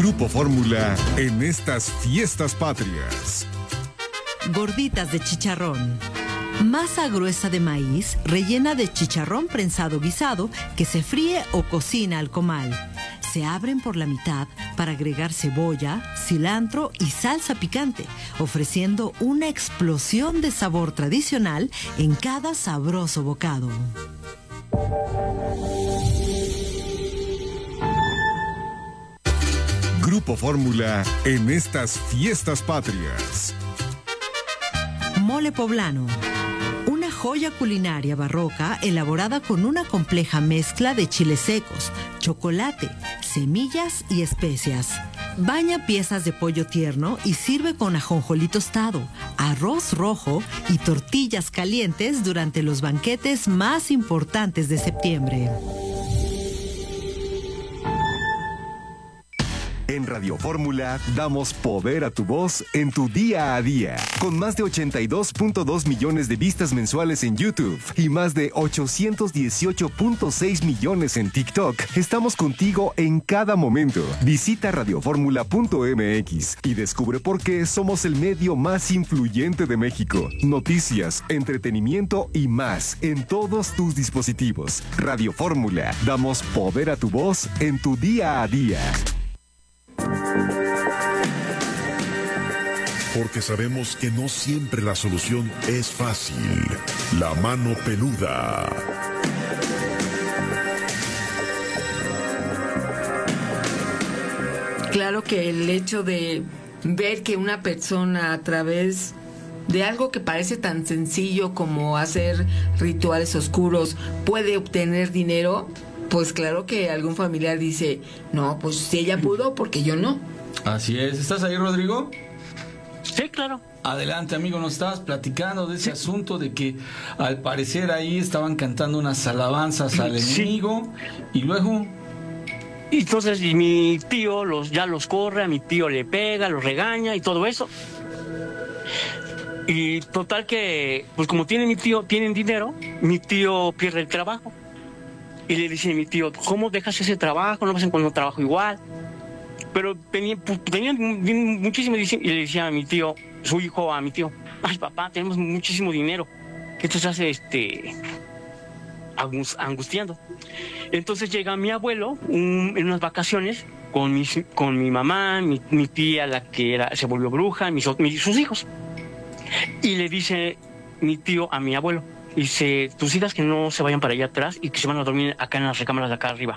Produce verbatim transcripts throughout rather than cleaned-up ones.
Grupo Fórmula en estas fiestas patrias. Gorditas de chicharrón. Masa gruesa de maíz rellena de chicharrón prensado guisado que se fríe o cocina al comal. Se abren por la mitad para agregar cebolla, cilantro y salsa picante, ofreciendo una explosión de sabor tradicional en cada sabroso bocado. Grupo Fórmula en estas fiestas patrias. Mole poblano. Una joya culinaria barroca elaborada con una compleja mezcla de chiles secos, chocolate, semillas y especias. Baña piezas de pollo tierno y sirve con ajonjolí tostado, arroz rojo y tortillas calientes durante los banquetes más importantes de septiembre. En Radio Fórmula damos poder a tu voz en tu día a día. Con más de ochenta y dos punto dos millones de vistas mensuales en YouTube y más de ochocientos dieciocho punto seis millones en TikTok, estamos contigo en cada momento. Visita radioformula punto m x y descubre por qué somos el medio más influyente de México. Noticias, entretenimiento y más en todos tus dispositivos. Radio Fórmula, damos poder a tu voz en tu día a día. Porque sabemos que no siempre la solución es fácil. La mano peluda. Claro que el hecho de ver que una persona a través de algo que parece tan sencillo como hacer rituales oscuros puede obtener dinero, pues claro que algún familiar dice, no, pues si ella pudo, porque yo no. Así es. ¿Estás ahí, Rodrigo? Sí, claro. Adelante, amigo, nos estabas platicando de ese sí. asunto de que al parecer ahí estaban cantando unas alabanzas al sí. enemigo y luego... Y entonces y mi tío los ya los corre, a mi tío le pega, los regaña y todo eso. Y total que, pues como tiene mi tío, tienen dinero, mi tío pierde el trabajo. Y le dice a mi tío, ¿cómo dejas ese trabajo? No vas a encontrar un trabajo igual. Pero tenía, tenían muchísimo dinero. Y le decía a mi tío, su hijo a mi tío, ay papá, tenemos muchísimo dinero. ¿Qué te hace este angustiando? Entonces llega mi abuelo un, en unas vacaciones con mi, con mi mamá, mi, mi tía, la que era, se volvió bruja, mis, mis, sus hijos. Y le dice mi tío a mi abuelo, dice, tus hijas que no se vayan para allá atrás y que se van a dormir acá en las recámaras de acá arriba.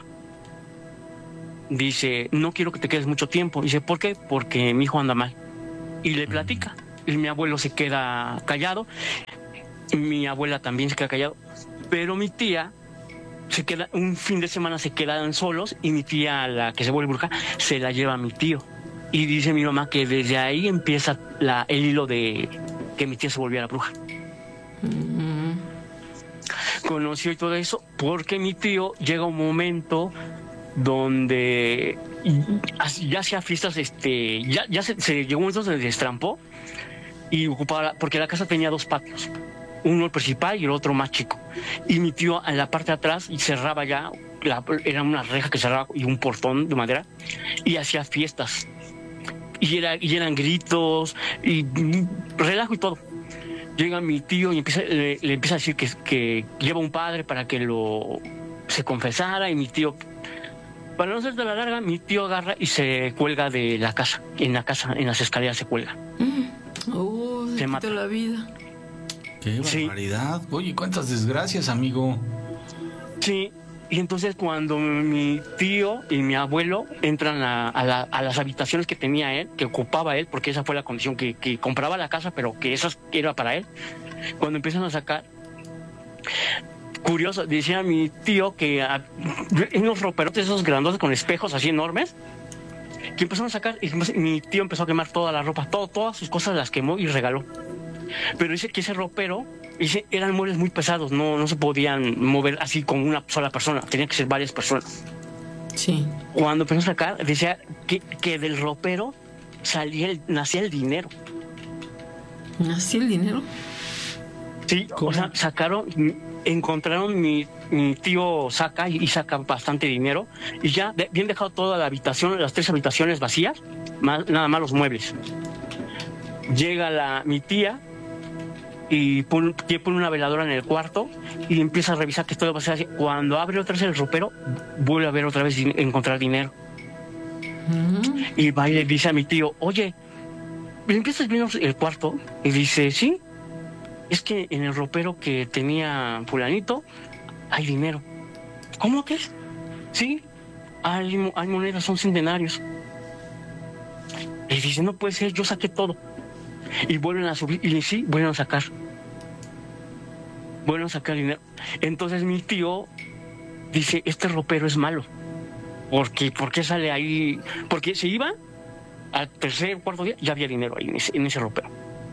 Dice, no quiero que te quedes mucho tiempo. Dice, ¿por qué? Porque mi hijo anda mal. Y le platica. Y mi abuelo se queda callado. Mi abuela también se queda callado. Pero mi tía se queda, un fin de semana se quedan solos y mi tía, la que se vuelve bruja, se la lleva a mi tío. Y dice mi mamá que desde ahí empieza la, el hilo de que mi tía se volviera bruja. Mm-hmm. Conoció y todo eso porque mi tío llega un momento donde ya hacía fiestas, este, ya, ya se, se llegó un momento donde se destrampó y ocupaba, porque la casa tenía dos patios, uno el principal y el otro más chico. Y mi tío en la parte de atrás y cerraba ya, la, era una reja que cerraba y un portón de madera y hacía fiestas. Y, era, y eran gritos y relajo y todo. Llega mi tío y empieza, le, le empieza a decir que, que lleva un padre para que lo se confesara y mi tío, para no hacerte la larga, mi tío agarra y se cuelga de la casa, en la casa, en las escaleras se cuelga. Mm. Oh, se mata la vida. Qué barbaridad. Sí. Oye, cuántas desgracias, amigo. Sí. Y entonces cuando mi tío y mi abuelo entran a, a, la, a las habitaciones que tenía él, que ocupaba él, porque esa fue la condición, que, que compraba la casa, pero que esa era para él, cuando empiezan a sacar, curioso, decía mi tío que a, unos roperotes esos grandotes con espejos así enormes, que empezaron a sacar, y mi tío empezó a quemar toda la ropa, todo, todas sus cosas las quemó y regaló. Pero dice que ese ropero, dice, eran muebles muy pesados, no, no se podían mover así con una sola persona, tenían que ser varias personas. Sí. Cuando empezó a sacar, decía que, que del ropero salía el, nacía el dinero. ¿Nacía el dinero? Sí, ¿cómo? O sea, sacaron encontraron, mi, mi tío saca y, y saca bastante dinero, y ya de, bien dejado toda la habitación, las tres habitaciones vacías, más, nada más los muebles. Llega la, mi tía y pone, pone una veladora en el cuarto y empieza a revisar que todo va a ser así. Cuando abre otra vez el ropero, vuelve a ver otra vez encontrar dinero. Uh-huh. Y va y le dice a mi tío, oye, ¿empiezas viendo el cuarto? Y dice, sí, es que en el ropero que tenía fulanito hay dinero. ¿Cómo que es? Sí, hay, hay monedas, son centenarios. Y dice, no puede ser, yo saqué todo. Y vuelven a subir, y sí, vuelven a sacar. Vuelven a sacar dinero. Entonces mi tío dice, este ropero es malo. Porque, ¿por qué sale ahí? Porque se iba al tercer, cuarto día, ya había dinero ahí en ese, en ese ropero.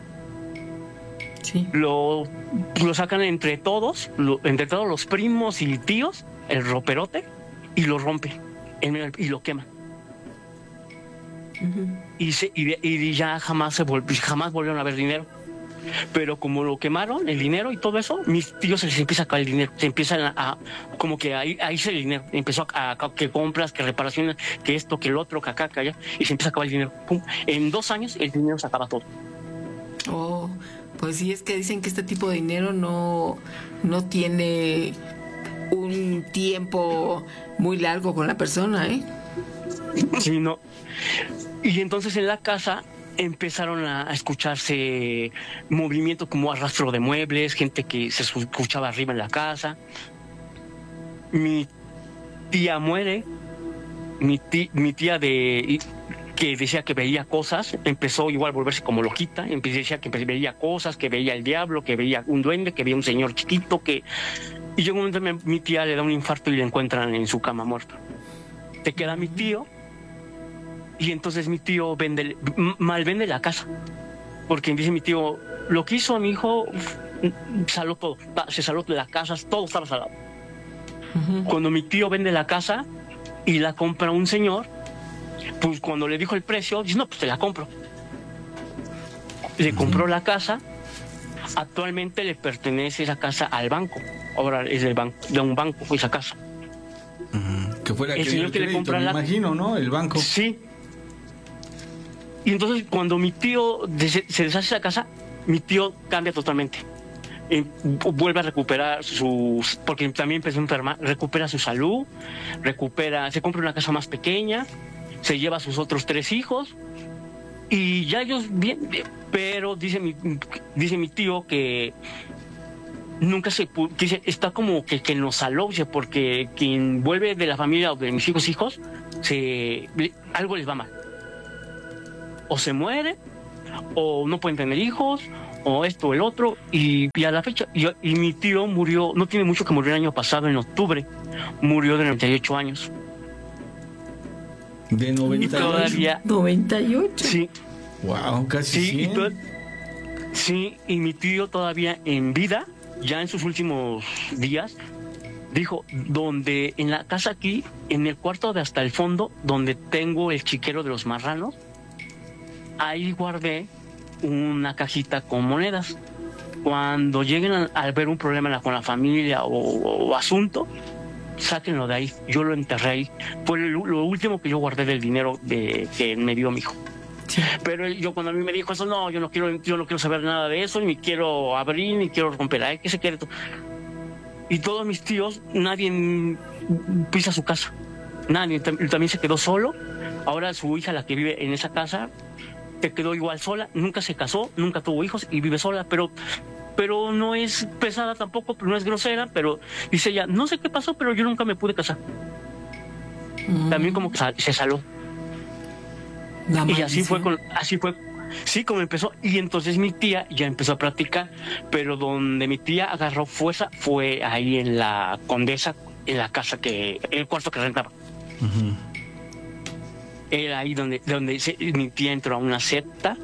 Sí. Lo, lo sacan entre todos, lo, entre todos los primos y tíos, el roperote, y lo rompen y lo queman. Uh-huh. Y, se, y, y ya jamás se volv, jamás volvieron a ver dinero. Pero como lo quemaron, el dinero y todo eso, mis tíos se les empieza a caer el dinero, se empiezan a, a como que ahí ahí se el dinero, empezó a, a que compras, que reparaciones, que esto, que el otro, que acá, que allá, y se empieza a acabar el dinero. Pum. En dos años el dinero se acaba todo. Oh, pues sí, es que dicen que este tipo de dinero no, no tiene un tiempo muy largo con la persona, ¿eh? Sí, no. Y entonces en la casa empezaron a escucharse movimientos como arrastro de muebles, gente que se escuchaba arriba en la casa. Mi tía muere, mi tía, mi tía de que decía que veía cosas, empezó igual a volverse como loquita, decía que veía cosas, que veía el diablo, que veía un duende, que veía un señor chiquito, que... Y llegó un momento mi tía le da un infarto y le encuentran en su cama muerta. Te queda mi tío, y entonces mi tío vende, mal vende la casa, porque dice mi tío, lo que hizo a mi hijo, saló todo, se saló de la casa, todo estaba salado. Uh-huh. Cuando mi tío vende la casa y la compra un señor, pues cuando le dijo el precio, dice, no, pues te la compro. Le uh-huh. compró la casa, actualmente le pertenece esa casa al banco, ahora es del banco, de un banco esa casa. Uh-huh. Que fuera el señor que crédito, le compra me la... imagino, ¿no? El banco. Sí. Y entonces cuando mi tío se deshace esa casa, mi tío cambia totalmente. Eh, vuelve a recuperar sus... Porque también empezó a enfermar, recupera su salud, recupera, se compra una casa más pequeña, se lleva a sus otros tres hijos y ya ellos bien, pero dice mi, dice mi tío que nunca se pudo, que dice, está como que, que nos aloje, porque quien vuelve de la familia o de mis hijos hijos, se, algo les va mal. O se muere, o no pueden tener hijos, o esto o el otro, y, y a la fecha, y, y mi tío murió, no tiene mucho que murió el año pasado, en octubre, murió de noventa y ocho años. ¿De noventa y ocho? Y todavía... ¿noventa y ocho? Sí. Wow, casi sí, cien. Y to- sí, y mi tío todavía en vida, ya en sus últimos días, dijo, donde en la casa aquí, en el cuarto de hasta el fondo, donde tengo el chiquero de los marranos, ahí guardé una cajita con monedas. Cuando lleguen a, a ver un problema con la familia o, o asunto, sáquenlo de ahí. Yo lo enterré ahí. Fue lo, lo último que yo guardé del dinero de, que me dio mi hijo. Sí. Pero él, yo cuando a mí me dijo eso, no, yo no quiero, yo no quiero saber nada de eso, ni quiero abrir, ni quiero romper. Ay, ¿qué secreto? Y todos mis tíos, nadie pisa su casa. Nadie, también se quedó solo. Ahora su hija, la que vive en esa casa, se quedó igual sola, nunca se casó, nunca tuvo hijos y vive sola, pero pero no es pesada tampoco, no es grosera, pero dice ella, no sé qué pasó, pero yo nunca me pude casar. Mm. También como que se saló. La y así fue, con, así fue, sí, como empezó. Y entonces mi tía ya empezó a practicar, pero donde mi tía agarró fuerza fue ahí en la Condesa, en la casa que, el cuarto que rentaba. Uh-huh. Era ahí donde, donde se, mi tía entró a una secta.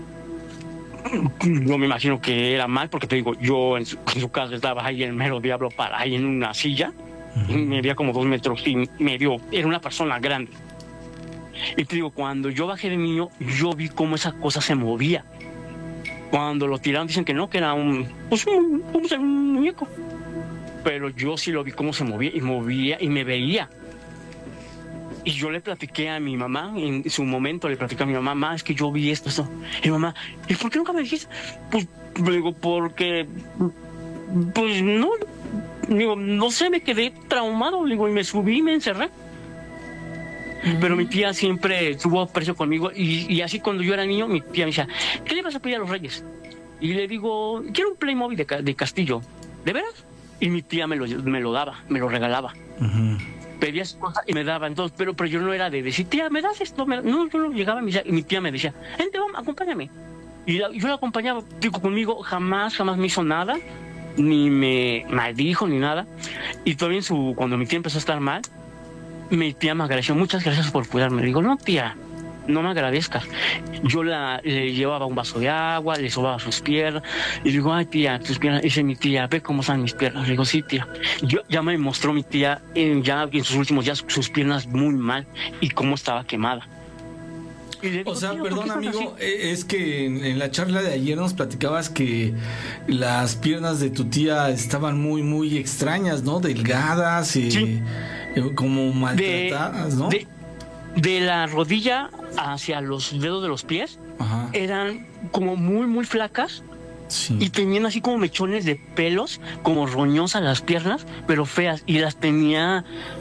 No me imagino que era mal, porque te digo, yo en su, en su casa estaba ahí el mero diablo para ahí en una silla. Uh-huh. Y medía como dos metros y medio. Era una persona grande. Y te digo, cuando yo bajé de niño, yo vi cómo esa cosa se movía. Cuando lo tiraron, dicen que no, que era un, pues un, un, un muñeco. pero yo sí lo vi cómo se movía y movía y me veía. Y yo le platiqué a mi mamá, en su momento le platiqué a mi mamá, mamá, es que yo vi esto, esto. Y mi mamá, ¿y por qué nunca me dijiste? Pues, digo, porque, pues no, digo, no sé, me quedé traumado, digo, y me subí y me encerré. Uh-huh. Pero mi tía siempre tuvo aprecio conmigo, y, y así cuando yo era niño, mi tía me decía, ¿qué le vas a pedir a los reyes? Y le digo, quiero un Playmobil de, de castillo. ¿De veras? Y mi tía me lo, me lo daba, me lo regalaba. Uh-huh. Pedías cosas y me daba, entonces, pero, pero yo no era de decir, tía, ¿me das esto? ¿Me das? No, yo no llegaba y, me decía, y mi tía me decía, vente, vamos, acompáñame. Y la, yo la acompañaba, digo, conmigo jamás, jamás me hizo nada, ni me maldijo, ni nada. Y todavía en su, cuando mi tía empezó a estar mal, mi tía me agradeció, muchas gracias por cuidarme. Le digo, no, tía, no me agradezcas. Yo la, le llevaba un vaso de agua, le sobaba sus piernas, y digo, ay, tía, tus piernas. Dice mi tía, ve cómo están mis piernas. Le digo, sí, tía. Yo, ya me mostró mi tía, en, ya en sus últimos días, sus piernas muy mal, y cómo estaba quemada. Digo, o sea, perdón, amigo, así? Es que en, en la charla de ayer nos platicabas que las piernas de tu tía estaban muy, muy extrañas, ¿no? Delgadas y sí. como maltratadas, de, ¿no? De, de la rodilla hacia los dedos de los pies, ajá, eran como muy, muy flacas. Sí. Y tenían así como mechones de pelos, como roñosas las piernas, pero feas. Y las tenía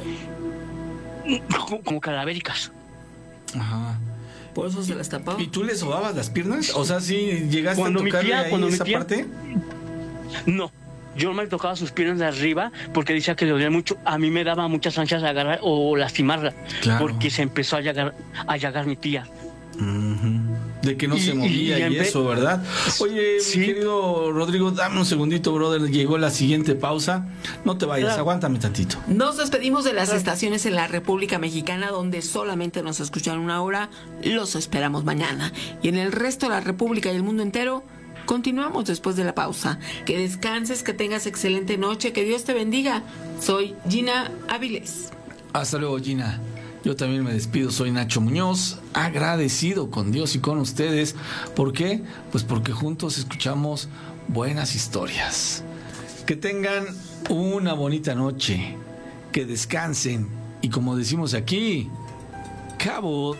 como, como cadavéricas. Ajá. Por eso se las tapaba. ¿Y tú le sobabas las piernas? O sea, ¿sí llegaste cuando a tocarle mi tía, ahí cuando esa mi tía, parte? No. Yo no me tocaba sus piernas de arriba porque decía que le dolía mucho. A mí me daba muchas ansias de agarrar o lastimarla. Claro. Porque se empezó a llagar, a llagar mi tía. Uh-huh. De que no y, se movía y, y, y eso, ¿verdad? Oye, sí, mi querido Rodrigo, dame un segundito, brother. Llegó la siguiente pausa. No te vayas, claro, aguántame tantito. Nos despedimos de las estaciones en la República Mexicana, donde solamente nos escuchan una hora. Los esperamos mañana. Y en el resto de la República y el mundo entero, continuamos después de la pausa. Que descanses, que tengas excelente noche, que Dios te bendiga. Soy Gina Áviles. Hasta luego, Gina. Yo también me despido, soy Nacho Muñoz, agradecido con Dios y con ustedes. ¿Por qué? Pues porque juntos escuchamos buenas historias. Que tengan una bonita noche, que descansen y como decimos aquí, cabo.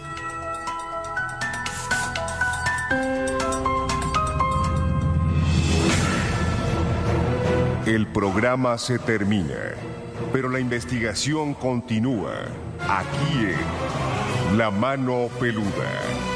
El programa se termina, pero la investigación continúa aquí en La Mano Peluda.